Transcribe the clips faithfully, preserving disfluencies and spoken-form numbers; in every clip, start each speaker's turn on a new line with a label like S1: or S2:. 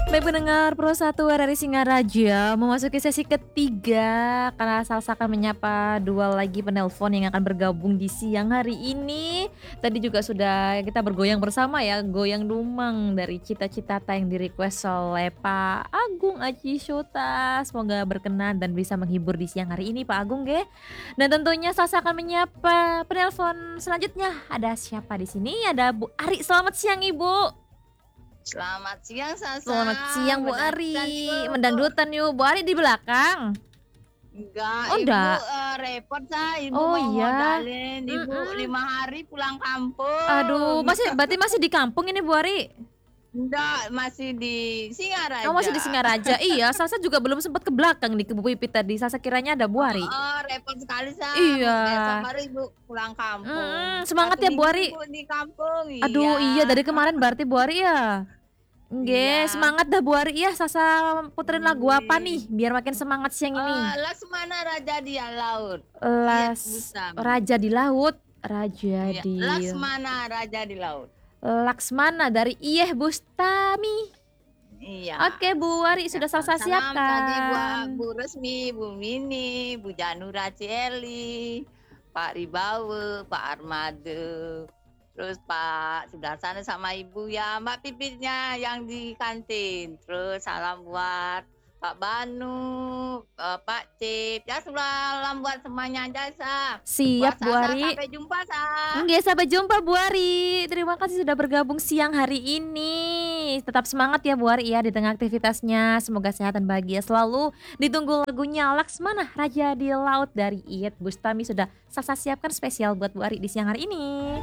S1: Baik pendengar Pro satu R R I Singaraja memasuki sesi ketiga karena Salsa akan menyapa dua lagi penelpon yang akan bergabung di siang hari ini. Tadi juga sudah kita bergoyang bersama ya, goyang dumang dari Cita Citata yang di-request oleh Pak Agung Aji Syota. Semoga berkenan dan bisa menghibur di siang hari ini Pak Agung ge. Dan tentunya Salsa akan menyapa penelpon selanjutnya. Ada siapa di sini? Ada Bu Ari. Selamat siang Ibu.
S2: Selamat siang Salsa,
S1: Selamat siang Bu
S2: mendangdutan
S1: Ari,
S2: yuk.
S1: mendangdutan yuk. Bu Ari di belakang?
S2: Enggak,
S1: Oh
S2: Ibu,
S1: ndak?
S2: eee, repot Sa, Ibu
S1: Oh
S2: mau
S1: iya?
S2: modalin, Ibu
S1: Mhm.
S2: lima hari pulang kampung.
S1: Aduh, masih berarti masih di kampung ini Bu Ari?
S2: Enggak, masih di
S1: Oh masih di
S2: Singaraja.
S1: Singaraja, iya Salsa juga belum sempat ke belakang nih ke Bu Pipit tadi, Salsa kiranya ada Bu Ari.
S2: Heeh, repot sekali Sa,
S1: Iya.
S2: mau besok baru Ibu pulang
S1: Mhm,
S2: kampung.
S1: semangat
S2: satu
S1: ya Bu
S2: minggu
S1: Ari.
S2: Ibu di kampung,
S1: Aduh iya
S2: iya.
S1: dari kemarin berarti Bu Ari ya? Nggih,
S2: Iya.
S1: semangat dah Bu Ari ya, Salsa puterin lagu apa
S2: Wih.
S1: nih biar makin semangat siang
S2: Eee,
S1: ini?
S2: Laksmana Raja di Laut, Iyeth
S1: Las
S2: Bustami.
S1: Raja di Laut? Raja
S2: Iya,
S1: di
S2: Laksmana Raja di Laut.
S1: Laksmana dari Iyeth Bustami.
S2: Iya,
S1: Oke Bu Ari
S2: ya
S1: sudah
S2: kan.
S1: Salsa
S2: Salam tadi buat
S1: siapkan.
S2: Bu Resmi, Bu Mini, Bu Janura Cieli, Pak Ribawe, Pak Armade, terus Pak Sudarsana sama Ibu ya, Mbak Pipitnya yang di kantin. Terus salam buat Pak Banu, eee, Pak Cip, ya salam buat semuanya aja Sa. Buat
S1: Siap Bu
S2: Salsa
S1: Ari.
S2: sampai jumpa Sa.
S1: Nggih, sampai jumpa Bu Ari. Terima kasih sudah bergabung siang hari ini. Tetap semangat ya Bu Ari ya di tengah aktivitasnya. Semoga sehat dan bahagia selalu. Ditunggu lagunya Laksmana Raja di Laut dari Iyeth Bustami sudah Salsa siapkan spesial buat Bu Ari di siang hari ini.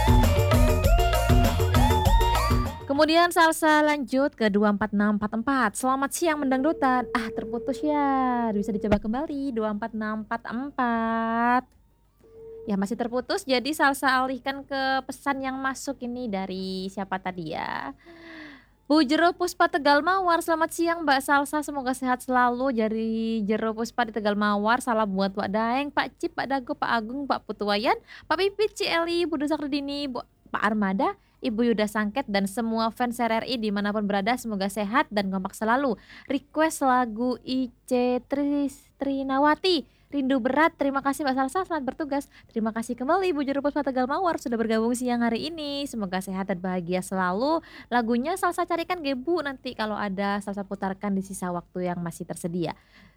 S1: Kemudian Salsa lanjut ke dua empat enam empat empat. Selamat siang mendangdutan. Ah terputus ya, bisa dicoba kembali dua empat enam empat empat. Ya masih terputus jadi Salsa alihkan ke pesan yang masuk ini dari siapa tadi ya, Bu Jero Puspa Tegal Mawar, "Selamat siang Mbak Salsa, semoga sehat selalu." Dari Jero Puspa di Tegal Mawar, salam buat Wak Daeng, Pak Cip, Pak Dago, Pak Agung, Pak Putuwayan, Pak Pipit, Ci Eli, Bu Sakridini, Bu Pak Armada, Ibu Yuda Sangket, dan semua fans R R I dimanapun berada semoga sehat dan kompak selalu. Request lagu Ice Tris Trinawati, Rindu Berat. Terima kasih Mbak Salsa, selamat bertugas. Terima kasih kembali Bu Jero Puspa Tegal Mawar sudah bergabung siang hari ini. Semoga sehat dan bahagia selalu. Lagunya Salsa carikan nggih Bu, nanti kalau ada Salsa putarkan di sisa waktu yang masih tersedia.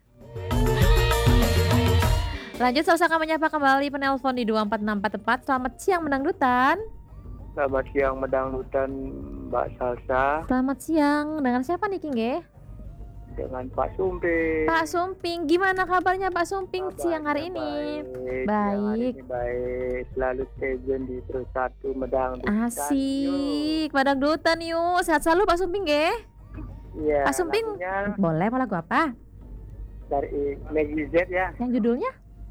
S1: Lanjut Salsa akan menyapa kembali penelpon di dua empat enam empat empat. Selamat siang mendangdutan.
S3: Selamat siang mendangdutan Mbak Salsa.
S1: Selamat siang, dengan siapa nih King nggih?
S3: Dengan Pak Sumping.
S1: Pak Sumping, gimana kabarnya Pak Sumping siang hari
S3: Kabarnya
S1: ini?
S3: baik, siang hari
S1: Baik.
S3: ini baik, selalu stay tune di Pro satu mendangdutan yuk.
S1: Asik, mendangdutan yuk. Sehat selalu Pak Sumping nggih?
S3: Iya,
S1: Pak Sumping,
S3: lagunya
S1: boleh mau lagu apa?
S3: dari Meggy Z ya.
S1: Yang judulnya?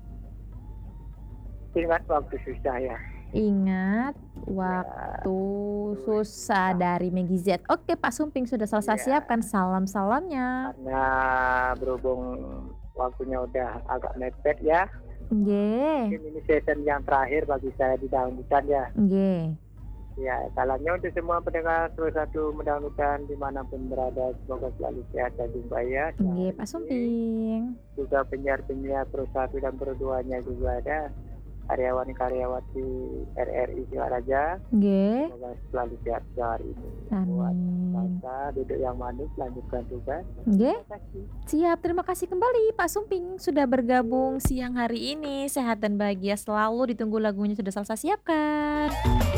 S3: Ingat waktu susah ya.
S1: Ingat waktu susah dari Meggy Z. Oke Pak Sumping sudah Salsa
S3: Iya.
S1: siapkan salam-salamnya.
S3: Karena berhubung waktunya udah agak mepet ya.
S1: Nggih.
S3: Mungkin ini session yang terakhir bagi saya di dangdutan ya.
S1: Nggih.
S3: Ya, salamnya untuk semua pendengar Pro satu mendangdutan dimanapun berada, semoga selalu sehat dan jaya.
S1: Nggih Pak Sumping.
S3: Juga penyiar-penyiar Pro satu dan Pro dua-nya juga ada, karyawan-karyawati R R I Singaraja.
S1: Nggih.
S3: Semoga selalu sehat hari ini. Buat
S1: Amin.
S3: Salsa, duduk yang manis, lanjutkan tugas.
S1: Nggih.
S3: Terima kasih.
S1: Siap, terima kasih kembali Pak Sumping sudah bergabung siang hari ini. Sehat dan bahagia selalu, ditunggu lagunya sudah Salsa siapkan.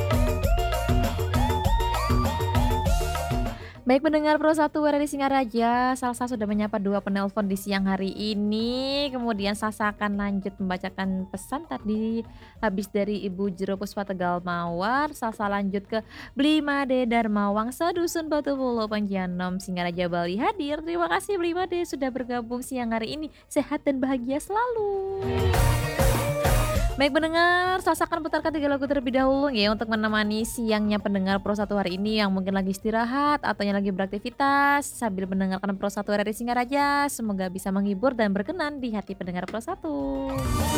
S1: Baik pendengar Pro satu R R I Singaraja, Salsa sudah menyapa dua penelpon di siang hari ini. Kemudian Salsa akan lanjut membacakan pesan tadi habis dari Ibu Jero Puspa Tegal Mawar. Salsa lanjut ke Blimade Darmawang Sadusun Batu Pulo Panjanom Singaraja Bali hadir. Terima kasih Blimade sudah bergabung siang hari ini. Sehat dan bahagia selalu. Baik pendengar, Salsa akan putarkan tiga lagu terlebih dahulu ya untuk menemani siangnya pendengar Pro satu hari ini yang mungkin lagi istirahat atau yang lagi beraktivitas sambil mendengarkan Pro satu R R I Singaraja. Semoga bisa menghibur dan berkenan di hati pendengar Pro satu.